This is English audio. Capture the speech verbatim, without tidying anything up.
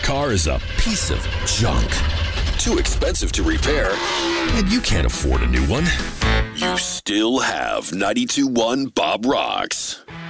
car is a piece of junk, too expensive to repair, and you can't afford a new one, you still have ninety-two point one Bob Rocks.